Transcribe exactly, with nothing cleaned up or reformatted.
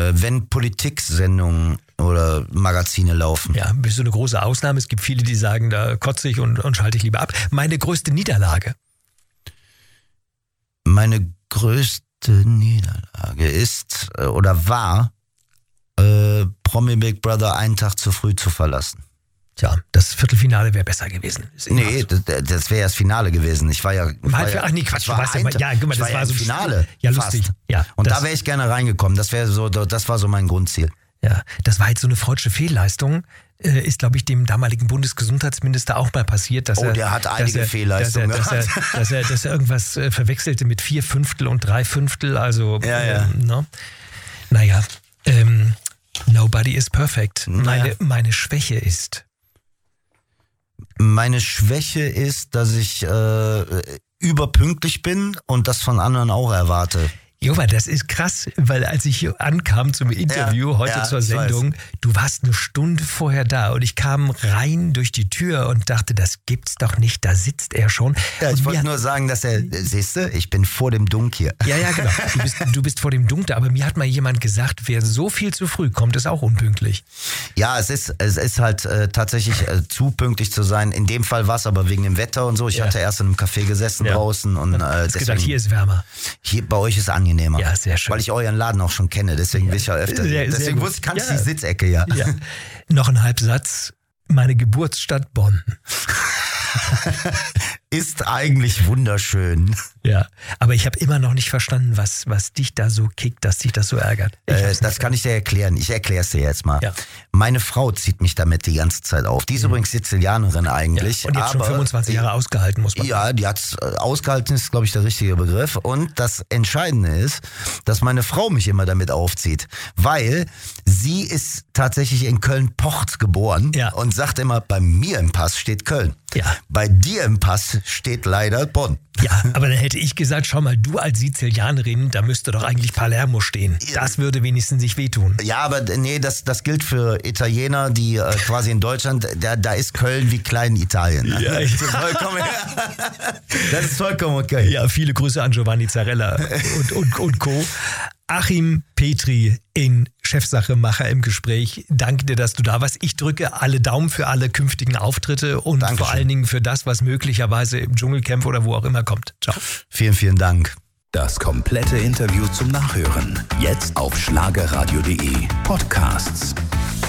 wenn Politiksendungen oder Magazine laufen. Ja, bist du eine große Ausnahme. Es gibt viele, die sagen, da kotze ich und, und schalte ich lieber ab. Meine größte Niederlage? Meine größte Niederlage ist äh, oder war, äh, Promi Big Brother einen Tag zu früh zu verlassen. Tja, das Viertelfinale wäre besser gewesen. Nee, das, das wäre ja das Finale gewesen. Ich war ja... War ja ach nee, Quatsch, du warst ja, ja, guck mal, das war, war so ein Finale. Ja, lustig. Fast. Ja, und das, da wäre ich gerne reingekommen. Das wäre so, das war so mein Grundziel. Ja, das war jetzt so eine freudsche Fehlleistung. Äh, ist, glaube ich, dem damaligen Bundesgesundheitsminister auch mal passiert, dass oh, er... der hat einige dass er, Fehlleistungen dass er, dass, er, dass, er, dass er irgendwas äh, verwechselte mit vier Fünftel und drei Fünftel, also... Ja, ja. Ähm, ne? Naja, ähm, nobody is perfect. Naja. Meine, meine Schwäche ist... Meine Schwäche ist, dass ich äh, überpünktlich bin und das von anderen auch erwarte. Jova, das ist krass, weil als ich hier ankam zum Interview ja, heute ja, zur Sendung, du warst eine Stunde vorher da und ich kam rein durch die Tür und dachte, das gibt's doch nicht, da sitzt er schon. Ja, ich und wollte nur sagen, dass er, siehst du, ich bin vor dem Dunk hier. Ja, ja, genau. Du bist, du bist vor dem Dunk da, aber mir hat mal jemand gesagt, wer so viel zu früh kommt, ist auch unpünktlich. Ja, es ist, es ist halt äh, tatsächlich äh, zu pünktlich zu sein. In dem Fall war es aber wegen dem Wetter und so. Ich ja. hatte erst in einem Café gesessen ja. draußen und äh, deswegen, gedacht, hier ist wärmer. Hier bei euch ist angenehmer. Ja, sehr schön. Weil ich euren Laden auch schon kenne, deswegen ja. will ich ja öfter. Sehr, deswegen sehr wusste ich, kannte ja. die Sitzecke ja. ja. Noch ein Halbsatz. Meine Geburtsstadt Bonn. Ist eigentlich wunderschön. Ja, aber ich habe immer noch nicht verstanden, was, was dich da so kickt, dass dich das so ärgert. Äh, das kann ich dir erklären. Ich erkläre es dir jetzt mal. Ja. Meine Frau zieht mich damit die ganze Zeit auf. Die ist mhm. übrigens Sizilianerin eigentlich. Ja. Und jetzt aber, schon fünfundzwanzig Jahre ausgehalten, muss man ja, sagen. Ja, die hat es ausgehalten, ist glaube ich der richtige Begriff. Und das Entscheidende ist, dass meine Frau mich immer damit aufzieht. Weil sie ist tatsächlich in Köln-Pocht geboren ja. und sagt immer, bei mir im Pass steht Köln. Ja. Bei dir im Pass steht leider Bonn. Ja, aber dann hätte ich gesagt, schau mal, du als Sizilianerin, da müsste doch eigentlich Palermo stehen. Das würde wenigstens nicht wehtun. Ja, aber nee, das, das gilt für Italiener, die äh, quasi in Deutschland, da, da ist Köln wie Klein-Italien. Ne? Ja, das, ist vollkommen, das ist vollkommen okay. Ja, viele Grüße an Giovanni Zarella und, und, und Co. Achim Petri in Chefsachemacher im Gespräch. Danke dir, dass du da warst. Ich drücke alle Daumen für alle künftigen Auftritte und Dankeschön. Vor allen Dingen für das, was möglicherweise im Dschungelcamp oder wo auch immer kommt. Ciao. Vielen, vielen Dank. Das komplette Interview zum Nachhören. Jetzt auf schlagerradio punkt de Podcasts.